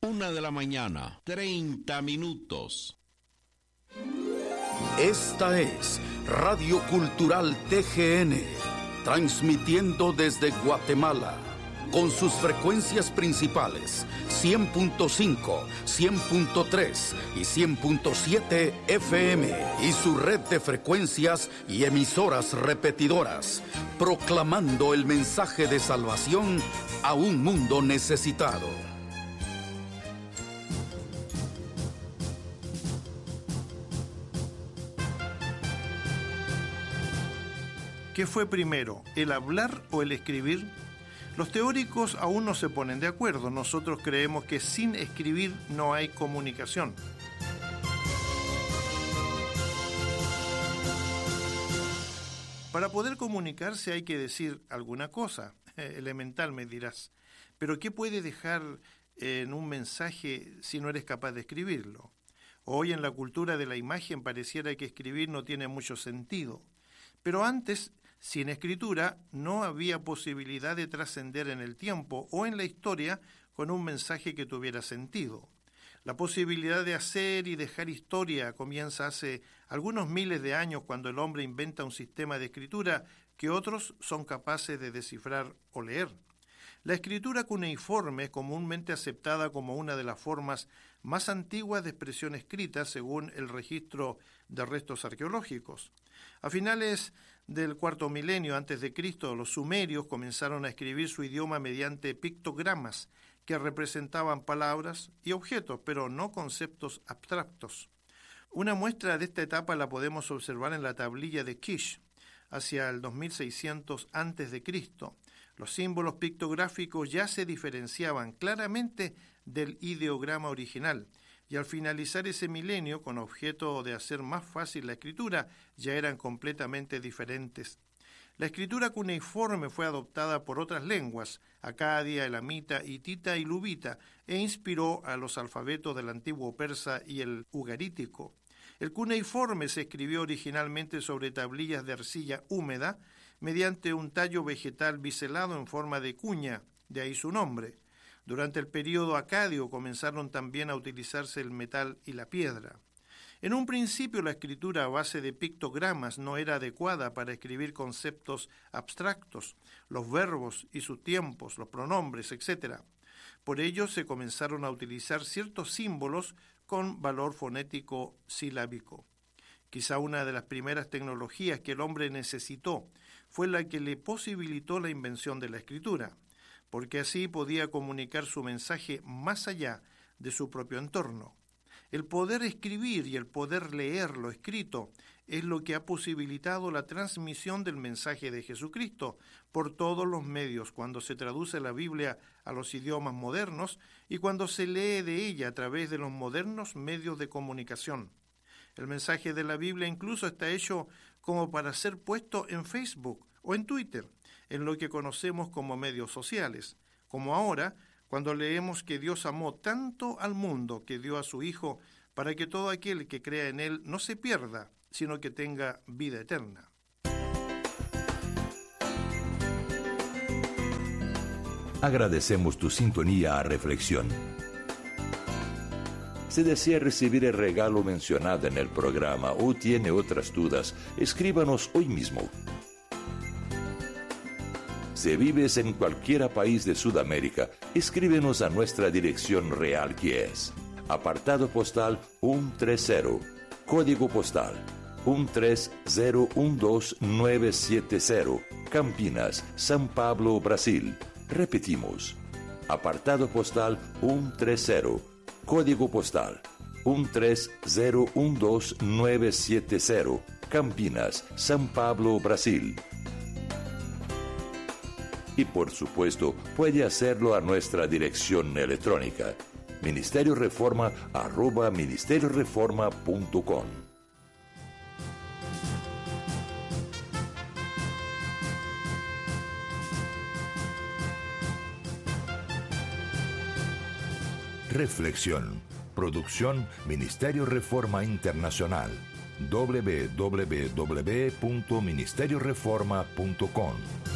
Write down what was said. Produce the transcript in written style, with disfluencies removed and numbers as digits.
1:30 a.m. Esta es Radio Cultural TGN, transmitiendo desde Guatemala, con sus frecuencias principales 100.5, 100.3 y 100.7 FM y su red de frecuencias y emisoras repetidoras, proclamando el mensaje de salvación a un mundo necesitado. ¿Qué fue primero, el hablar o el escribir? Los teóricos aún no se ponen de acuerdo. Nosotros creemos que sin escribir no hay comunicación. Para poder comunicarse hay que decir alguna cosa. Elemental, me dirás. Pero ¿qué puede dejar en un mensaje si no eres capaz de escribirlo? Hoy en la cultura de la imagen pareciera que escribir no tiene mucho sentido. Pero antes, sin escritura, no había posibilidad de trascender en el tiempo o en la historia con un mensaje que tuviera sentido. La posibilidad de hacer y dejar historia comienza hace algunos miles de años cuando el hombre inventa un sistema de escritura que otros son capaces de descifrar o leer. La escritura cuneiforme es comúnmente aceptada como una de las formas más antiguas de expresión escrita según el registro de restos arqueológicos. A finales del cuarto milenio antes de Cristo, los sumerios comenzaron a escribir su idioma mediante pictogramas que representaban palabras y objetos, pero no conceptos abstractos. Una muestra de esta etapa la podemos observar en la tablilla de Kish, hacia el 2600 antes de Cristo. Los símbolos pictográficos ya se diferenciaban claramente del ideograma original, y al finalizar ese milenio, con objeto de hacer más fácil la escritura, ya eran completamente diferentes. La escritura cuneiforme fue adoptada por otras lenguas, acadia, elamita, hitita y luvita, e inspiró a los alfabetos del antiguo persa y el ugarítico. El cuneiforme se escribió originalmente sobre tablillas de arcilla húmeda mediante un tallo vegetal biselado en forma de cuña, de ahí su nombre. Durante el período acadio comenzaron también a utilizarse el metal y la piedra. En un principio la escritura a base de pictogramas no era adecuada para escribir conceptos abstractos, los verbos y sus tiempos, los pronombres, etc. Por ello se comenzaron a utilizar ciertos símbolos con valor fonético silábico. Quizá una de las primeras tecnologías que el hombre necesitó fue la que le posibilitó la invención de la escritura, porque así podía comunicar su mensaje más allá de su propio entorno. El poder escribir y el poder leer lo escrito es lo que ha posibilitado la transmisión del mensaje de Jesucristo por todos los medios, cuando se traduce la Biblia a los idiomas modernos y cuando se lee de ella a través de los modernos medios de comunicación. El mensaje de la Biblia incluso está hecho como para ser puesto en Facebook o en Twitter, en lo que conocemos como medios sociales, como ahora, cuando leemos que Dios amó tanto al mundo que dio a su Hijo para que todo aquel que crea en Él no se pierda, sino que tenga vida eterna. Agradecemos tu sintonía a Reflexión. Si desea recibir el regalo mencionado en el programa o tiene otras dudas, escríbanos hoy mismo. Si vives en cualquier país de Sudamérica, escríbenos a nuestra dirección real, que es apartado postal 130, código postal 13012970, Campinas, São Paulo, Brasil. Repetimos, apartado postal 130, código postal 13012970, Campinas, São Paulo, Brasil. Y por supuesto, puede hacerlo a nuestra dirección electrónica, ministerioreforma@ministerioreforma.com. Reflexión. Producción Ministerio Reforma Internacional. www.ministerioreforma.com